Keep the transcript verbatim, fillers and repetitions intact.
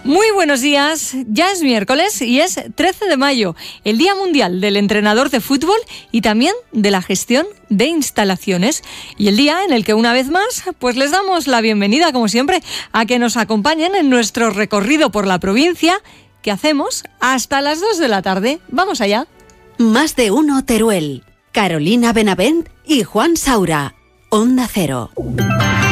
Muy buenos días, ya es miércoles y es trece de mayo, el Día Mundial del Entrenador de Fútbol y también de la gestión de instalaciones, y el día en el que una vez más pues les damos la bienvenida, como siempre, a que nos acompañen en nuestro recorrido por la provincia que hacemos hasta las dos de la tarde. ¡Vamos allá! Más de uno Teruel, Carolina Benavent y Juan Saura, Onda Cero.